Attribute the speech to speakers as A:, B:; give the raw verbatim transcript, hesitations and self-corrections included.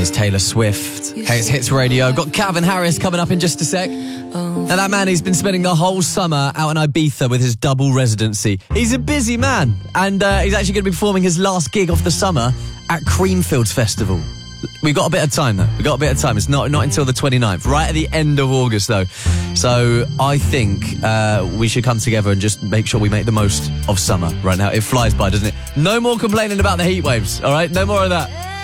A: Here's Taylor Swift. Hey, it's Hits Radio. Got Calvin Harris coming up in just a sec. Now that man, he's been spending the whole summer out in Ibiza with his double residency. He's a busy man, and uh, he's actually going to be performing his last gig of the summer at Creamfields Festival. We've got a bit of time, though. We've got a bit of time. It's not not until the twenty-ninth, right at the end of August, though. So I think uh, we should come together and just make sure we make the most of summer right now. It flies by, doesn't it? No more complaining about the heat waves, all right? No more of that.